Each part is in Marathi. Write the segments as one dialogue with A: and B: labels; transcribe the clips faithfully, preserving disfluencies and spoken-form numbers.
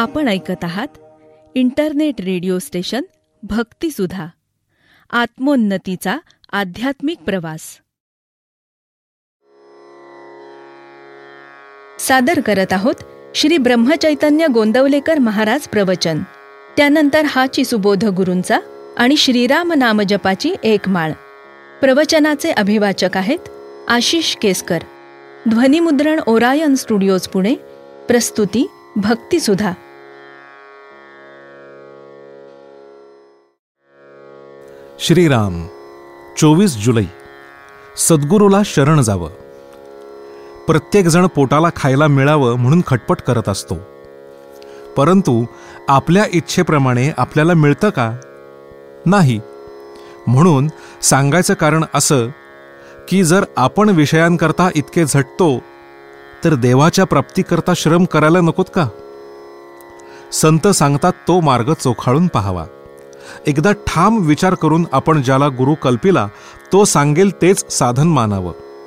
A: आपण ऐकत आहात इंटरनेट रेडिओ स्टेशन भक्तिसुधा, आत्मोन्नतीचा आध्यात्मिक प्रवास. सादर करत आहोत श्री ब्रह्मचैतन्य गोंदवलेकर महाराज प्रवचन. त्यानंतर हाची सुबोध गुरूंचा आणि श्रीराम नामजपाची एक माळ. प्रवचनाचे अभिवाचक आहेत आशिष केसकर. ध्वनिमुद्रण ओरायन स्टुडिओज पुणे. प्रस्तुती भक्तिसुधा.
B: श्रीराम. चोवीस जुलै. सद्गुरूला शरण जावं. प्रत्येकजण पोटाला खायला मिळावं म्हणून खटपट करत असतो, परंतु आपल्या इच्छेप्रमाणे आपल्याला मिळतं का? नाही. म्हणून सांगायचं कारण असं की जर आपण विषयांकरता इतके झटतो तर देवाच्या प्राप्तीकरता श्रम करायला नकोत का? संत सांगतात तो मार्ग चोखाळून पाहावा. एकदा ठाम विचार करून आपण ज्याला गुरु कल्पिला तो सांगेल तेच साधन मानावं.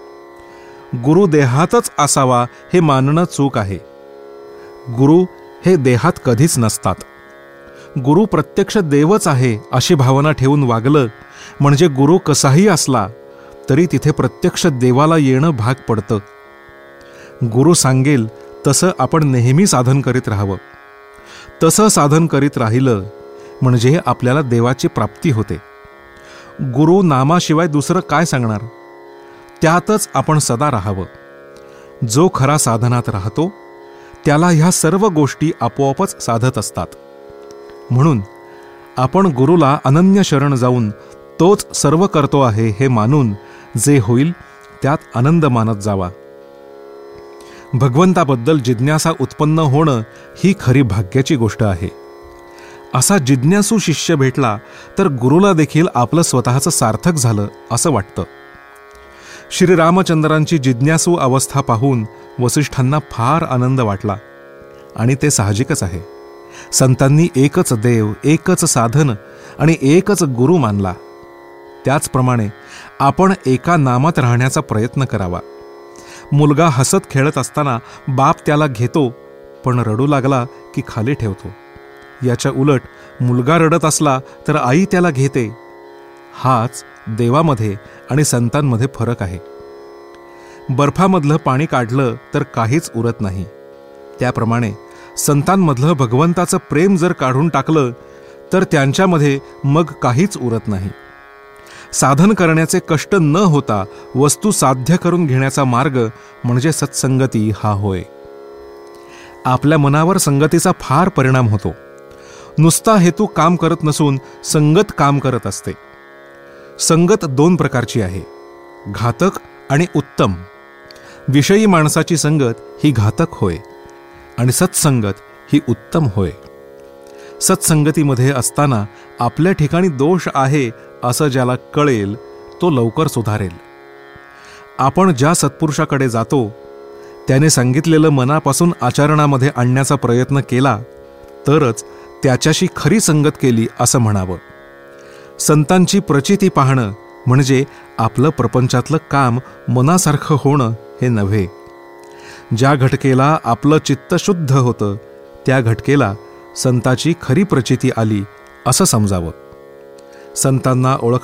B: गुरु देहातच असावा हे मानणं चूक आहे. गुरु हे देहात कधीच नसतात. गुरु प्रत्यक्ष देवच आहे अशी भावना ठेवून वागलं म्हणजे गुरु कसाही असला तरी तिथे प्रत्यक्ष देवाला येणं भाग पडतं. गुरु सांगेल तसं आपण नेहमी साधन करीत राहावं. तसं साधन करीत राहिलं म्हणजे आपल्याला देवाची प्राप्ती होते. गुरु नामाशिवाय दुसरं काय सांगणार? त्यातच आपण सदा राहावं. जो खरा साधनात राहतो त्याला ह्या सर्व गोष्टी आपोआपच साधत असतात. म्हणून आपण गुरुला अनन्य शरण जाऊन तोच सर्व करतो आहे हे मानून जे होईल त्यात आनंद मानत जावा. भगवंताबद्दल जिज्ञासा उत्पन्न होणं ही खरी भाग्याची गोष्ट आहे. असा जिज्ञासू शिष्य भेटला तर गुरुला देखील आपलं स्वतःचं सार्थक झालं असं वाटतं. श्रीरामचंद्रांची जिज्ञासू अवस्था पाहून वसिष्ठांना फार आनंद वाटला आणि ते साहजिकच आहे. संतांनी एकच देव, एकच साधन आणि एकच गुरु मानला. त्याचप्रमाणे आपण एका नामात राहण्याचा प्रयत्न करावा. मुलगा हसत खेळत असताना बाप त्याला घेतो पण रडू लागला की खाली ठेवतो. याच्या उलट मुलगा रडत असला तर आई त्याला घेते. हाच देवामध्ये आणि संतांमध्ये फरक आहे. बर्फामधलं पाणी काढलं तर काहीच उरत नाही. त्याप्रमाणे संतांमधलं भगवंताचं प्रेम जर काढून टाकलं तर त्यांच्यामध्ये मग काहीच उरत नाही. साधन करण्याचे कष्ट न होता वस्तू साध्य करून घेण्याचा मार्ग म्हणजे सत्संगती हा होय. आपल्या मनावर संगतीचा फार परिणाम होतो. नुसता हेतू काम करत नसून संगत काम करत असते. संगत दोन प्रकारची आहे, घातक आणि उत्तम. विषयी माणसाची संगत ही घातक होय आणि सत्संगत ही उत्तम होय. सत्संगतीमध्ये असताना आपल्या ठिकाणी दोष आहे असं ज्याला कळेल तो लवकर सुधारेल. आपण ज्या सत्पुरुषाकडे जातो त्याने सांगितलेलं मनापासून आचरणामध्ये आणण्याचा प्रयत्न केला तरच त्याच्याशी खरी संगत केली असं म्हणावं. संतांची प्रचिती पाहणं म्हणजे आपलं प्रपंचातलं काम मनासारखं होणं हे नव्हे. ज्या घटकेला आपलं चित्त शुद्ध होतं त्या घटकेला संताची खरी प्रचिती आली असं समजावं. संतांना ओळख